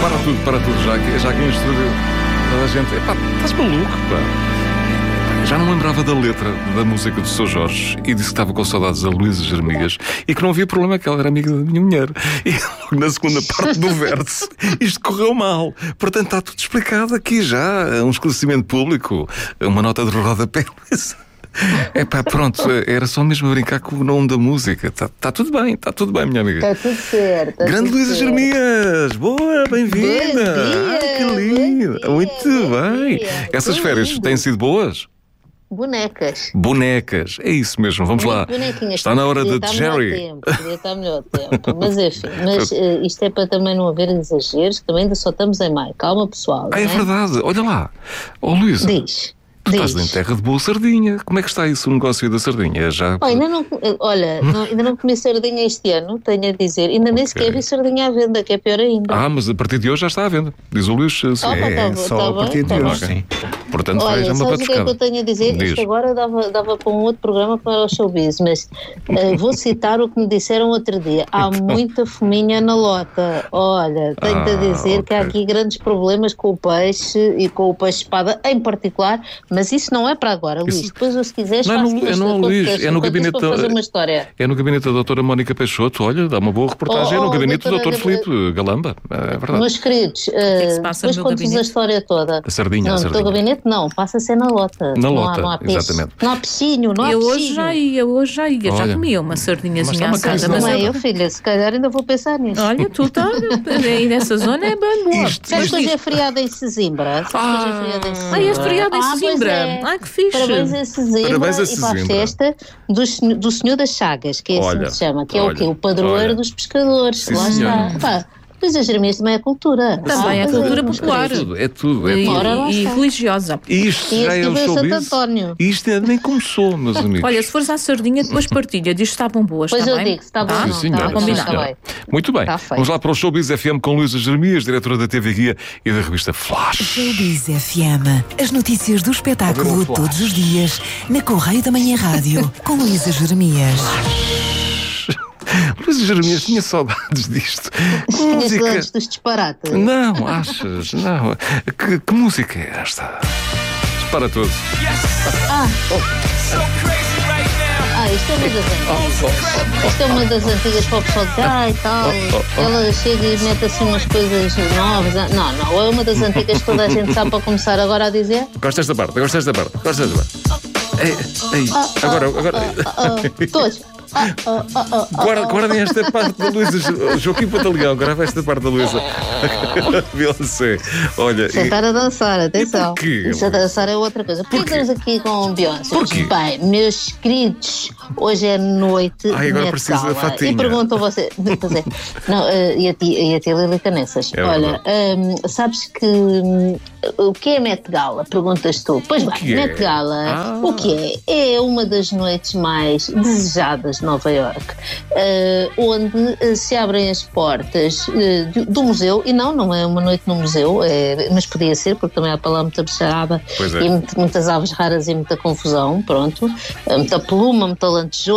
para tudo, já aqui no estúdio, toda a gente, epá, estás maluco, pá. Já não lembrava da letra da música do Sr. Jorge e disse que estava com saudades da Luísa Jeremias e que não havia problema, que ela era amiga da minha mulher. E logo na segunda parte do verso, isto correu mal. Portanto, está tudo explicado aqui já, um esclarecimento público, uma nota de rodapé. Epá, pronto, era só mesmo a brincar com o nome da música. Está tudo bem, minha amiga. Está tudo certo. Grande Luísa Jeremias, boa, bem-vinda. Ai, que lindo. Muito bem. Essas férias têm sido boas? Bonecas, é isso mesmo, vamos lá. Está na hora de Jerry. Podia estar melhor tempo, mas enfim, isto é para também não haver exageros, que também ainda só estamos em maio. Calma, pessoal. É verdade, olha lá. Luísa. Diz. Tu estás em terra de boa sardinha. Como é que está isso, o negócio da sardinha? Ainda não comi sardinha este ano, tenho a dizer. Ainda nem sequer vi sardinha à venda, que é pior ainda. Mas a partir de hoje já está à venda. Diz o Luís. Só a partir de hoje, sim. Portanto, olha, sabes o que é que eu tenho a dizer? Isto agora dava para um outro programa para o showbiz, mas vou citar o que me disseram outro dia. Há muita fominha na lota. Olha, tenho-te a dizer que há aqui grandes problemas com o peixe e com o peixe-espada em particular, mas isso não é para agora, Luís. Depois, se quiseres, é no gabinete É no gabinete da doutora Mónica Peixoto. Olha, dá uma boa reportagem. É no gabinete do doutor Filipe Galamba. É verdade. Meus queridos, depois conto-vos a história toda. A sardinha. Não, no teu gabinete não, passa a ser na lota. Não há peixe. Exatamente. Não há peixinho, não há eu peixinho. hoje já ia. Já comia uma sardinhazinha assada. Mas não é eu, filha, se calhar ainda vou pensar nisso. Olha, tu estás aí nessa zona, é bem boa. Sabes que hoje é feriado em Sesimbra? É feriado em Sesimbra. Que fixe. Parabéns a Sesimbra e para a festa do Senhor das Chagas, que é assim que se chama, que é o quê? O padroeiro dos pescadores. Sim, lá está. Luísa Jeremias também é cultura. Também é cultura popular. É tudo. E religiosa. Isto já é o showbiz. Isto ainda nem começou, meus amigos. Olha, se fores à sardinha, depois partilha. Diz que estavam boas, pois está eu bem? digo, se está bom. Sim, senhora. Combinado. Muito bem. Vamos lá para o Showbiz FM com Luísa Jeremias, diretora da TV Guia e da revista Flash. Showbiz FM. As notícias do espetáculo todos os dias na Correio da Manhã Rádio com Luísa Jeremias. Luísa Jeremias, tinha saudades disto. Música antes dos disparates. Não, achas? Não. Que música é esta? Para tudo. Isto é uma das antigas. Isto é uma das antigas para o pessoal dizer, e tal. Ela chega e mete assim umas coisas novas. Não, é uma das antigas que toda a gente sabe para começar agora a dizer. Gosto desta parte. Agora. Todos. Guardem esta parte da Luísa. Joaquim Pantaleão, grava esta parte da Luísa. Beyoncé. Olha. Sentar a dançar, atenção. Porquê? A dançar é outra coisa. Porquê estamos aqui com Beyoncé? Porquê? Bem, meus queridos, hoje é noite. Agora precisa da fatinha. E perguntam você. Não, e a tia Lili Canessas. Olha, sabes que. O que é Met Gala? Perguntas tu. Pois bem, Met Gala, o que é? É uma das noites mais desejadas de Nova Iorque, onde se abrem as portas do museu, e não é uma noite no museu, mas podia ser, porque também há para lá muita bicharada e muitas aves raras e muita confusão, pronto, muita pluma, muita lantejoula.